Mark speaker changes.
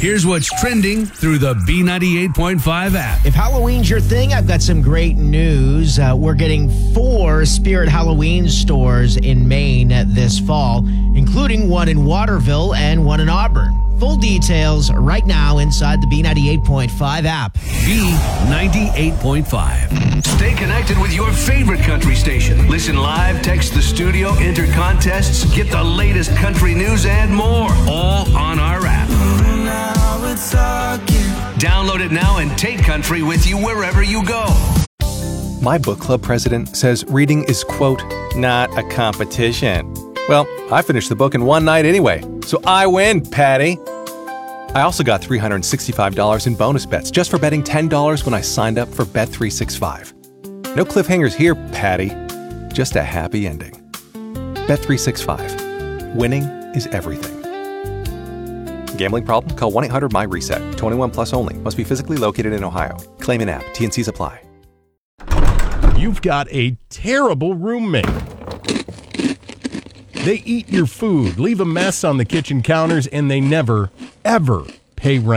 Speaker 1: Here's what's trending through the B98.5 app.
Speaker 2: If Halloween's your thing, I've got some great news. We're getting 4 Spirit Halloween stores in Maine this fall, including one in Waterville and one in Auburn. Full details right now inside the B98.5 app.
Speaker 1: B98.5. Stay connected with your favorite country station. Listen live, text the studio, enter contests, get the latest country news and more. All on our app. Download it now and take country with you wherever you go.
Speaker 3: My book club president says reading is, quote, not a competition. Well, I finished the book in one night anyway, so I win, Patty. I also got $365 in bonus bets just for betting $10 when I signed up for Bet365. No cliffhangers here, Patty. Just a happy ending. Bet365. Winning is everything. Gambling problem? Call 1-800-MY-RESET. 21 plus only. Must be physically located in Ohio. Claim in app. T&Cs apply.
Speaker 4: You've got a terrible roommate. They eat your food, leave a mess on the kitchen counters, and they never, ever pay rent.